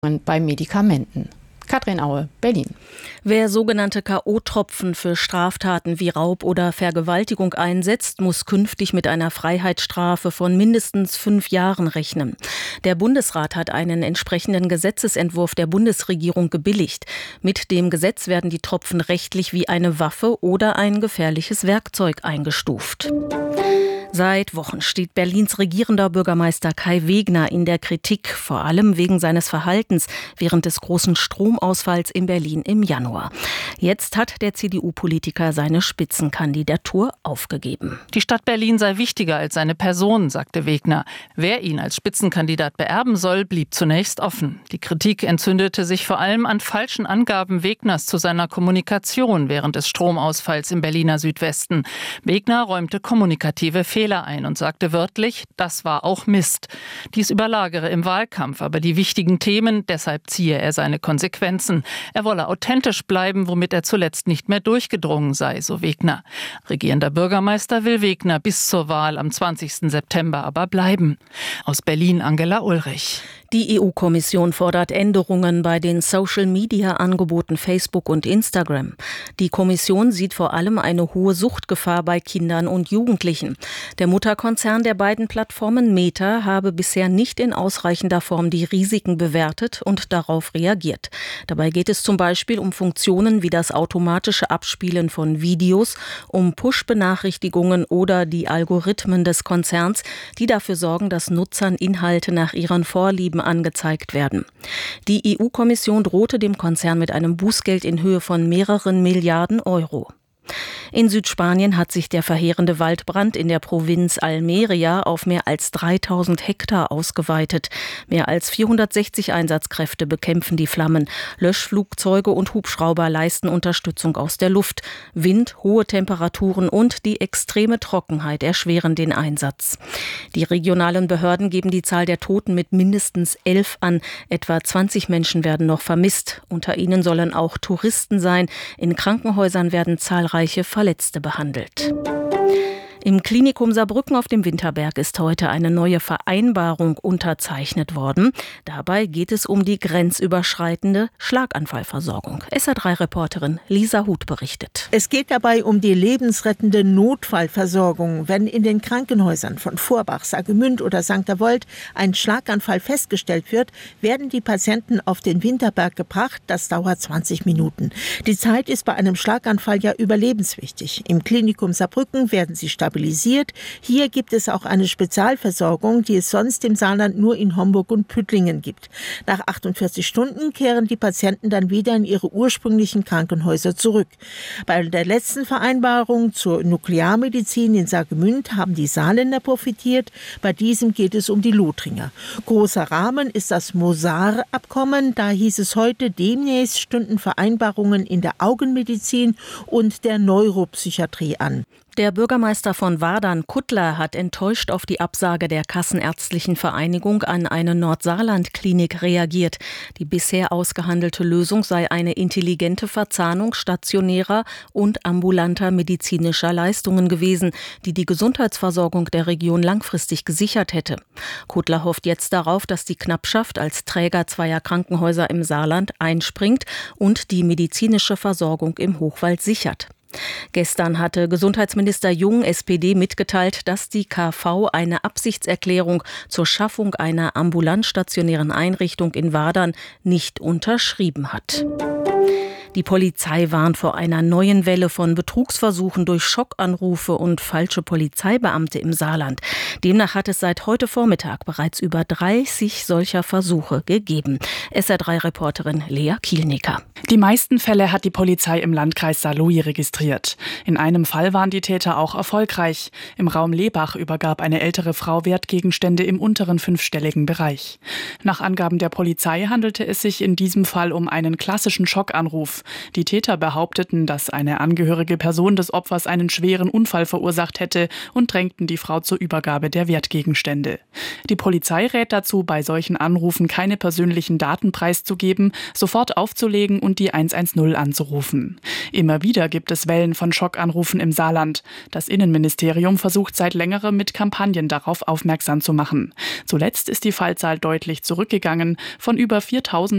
bei Medikamenten. Katrin Aue, Berlin. Wer sogenannte K.O.-Tropfen für Straftaten wie Raub oder Vergewaltigung einsetzt, muss künftig mit einer Freiheitsstrafe von mindestens 5 Jahren rechnen. Der Bundesrat hat einen entsprechenden Gesetzesentwurf der Bundesregierung gebilligt. Mit dem Gesetz werden die Tropfen rechtlich wie eine Waffe oder ein gefährliches Werkzeug eingestuft. Seit Wochen steht Berlins regierender Bürgermeister Kai Wegner in der Kritik, vor allem wegen seines Verhaltens während des großen Stromausfalls in Berlin im Januar. Jetzt hat der CDU-Politiker seine Spitzenkandidatur aufgegeben. Die Stadt Berlin sei wichtiger als seine Person, sagte Wegner. Wer ihn als Spitzenkandidat beerben soll, blieb zunächst offen. Die Kritik entzündete sich vor allem an falschen Angaben Wegners zu seiner Kommunikation während des Stromausfalls im Berliner Südwesten. Wegner räumte kommunikative Fehler ein und sagte wörtlich, das war auch Mist. Dies überlagere im Wahlkampf aber die wichtigen Themen, deshalb ziehe er seine Konsequenzen. Er wolle authentisch bleiben, womit er zuletzt nicht mehr durchgedrungen sei, so Wegner. Regierender Bürgermeister will Wegner bis zur Wahl am 20. September aber bleiben. Aus Berlin Angela Ulrich. Die EU-Kommission fordert Änderungen bei den Social-Media-Angeboten Facebook und Instagram. Die Kommission sieht vor allem eine hohe Suchtgefahr bei Kindern und Jugendlichen. Der Mutterkonzern der beiden Plattformen Meta habe bisher nicht in ausreichender Form die Risiken bewertet und darauf reagiert. Dabei geht es zum Beispiel um Funktionen wie das automatische Abspielen von Videos, um Push-Benachrichtigungen oder die Algorithmen des Konzerns, die dafür sorgen, dass Nutzern Inhalte nach ihren Vorlieben angezeigt werden. Die EU-Kommission drohte dem Konzern mit einem Bußgeld in Höhe von mehreren Milliarden Euro. In Südspanien hat sich der verheerende Waldbrand in der Provinz Almería auf mehr als 3000 Hektar ausgeweitet. Mehr als 460 Einsatzkräfte bekämpfen die Flammen. Löschflugzeuge und Hubschrauber leisten Unterstützung aus der Luft. Wind, hohe Temperaturen und die extreme Trockenheit erschweren den Einsatz. Die regionalen Behörden geben die Zahl der Toten mit mindestens 11 an. Etwa 20 Menschen werden noch vermisst. Unter ihnen sollen auch Touristen sein. In Krankenhäusern werden zahlreiche Verletzte behandelt. Im Klinikum Saarbrücken auf dem Winterberg ist heute eine neue Vereinbarung unterzeichnet worden. Dabei geht es um die grenzüberschreitende Schlaganfallversorgung. SR3-Reporterin Lisa Huth berichtet. Es geht dabei um die lebensrettende Notfallversorgung. Wenn in den Krankenhäusern von Vorbach, Saargemünd oder St. Avold ein Schlaganfall festgestellt wird, werden die Patienten auf den Winterberg gebracht. Das dauert 20 Minuten. Die Zeit ist bei einem Schlaganfall ja überlebenswichtig. Im Klinikum Saarbrücken werden sie stabilisiert. Hier gibt es auch eine Spezialversorgung, die es sonst im Saarland nur in Homburg und Püttlingen gibt. Nach 48 Stunden kehren die Patienten dann wieder in ihre ursprünglichen Krankenhäuser zurück. Bei der letzten Vereinbarung zur Nuklearmedizin in Saargemünd haben die Saarländer profitiert. Bei diesem geht es um die Lothringer. Großer Rahmen ist das Mosar-Abkommen. Da hieß es heute, demnächst stünden Vereinbarungen in der Augenmedizin und der Neuropsychiatrie an. Der Bürgermeister von Wadern, Kuttler, hat enttäuscht auf die Absage der Kassenärztlichen Vereinigung an eine Nordsaarland-Klinik reagiert. Die bisher ausgehandelte Lösung sei eine intelligente Verzahnung stationärer und ambulanter medizinischer Leistungen gewesen, die die Gesundheitsversorgung der Region langfristig gesichert hätte. Kuttler hofft jetzt darauf, dass die Knappschaft als Träger zweier Krankenhäuser im Saarland einspringt und die medizinische Versorgung im Hochwald sichert. Gestern hatte Gesundheitsminister Jung, SPD, mitgeteilt, dass die KV eine Absichtserklärung zur Schaffung einer ambulant stationären Einrichtung in Wadern nicht unterschrieben hat. Die Polizei warnt vor einer neuen Welle von Betrugsversuchen durch Schockanrufe und falsche Polizeibeamte im Saarland. Demnach hat es seit heute Vormittag bereits über 30 solcher Versuche gegeben. SR3-Reporterin Lea Kielnicker. Die meisten Fälle hat die Polizei im Landkreis Saarlouis registriert. In einem Fall waren die Täter auch erfolgreich. Im Raum Lebach übergab eine ältere Frau Wertgegenstände im unteren 5-stelligen Bereich. Nach Angaben der Polizei handelte es sich in diesem Fall um einen klassischen Schockanruf. Anruf. Die Täter behaupteten, dass eine angehörige Person des Opfers einen schweren Unfall verursacht hätte und drängten die Frau zur Übergabe der Wertgegenstände. Die Polizei rät dazu, bei solchen Anrufen keine persönlichen Daten preiszugeben, sofort aufzulegen und die 110 anzurufen. Immer wieder gibt es Wellen von Schockanrufen im Saarland. Das Innenministerium versucht seit längerem mit Kampagnen darauf aufmerksam zu machen. Zuletzt ist die Fallzahl deutlich zurückgegangen. Von über 4.000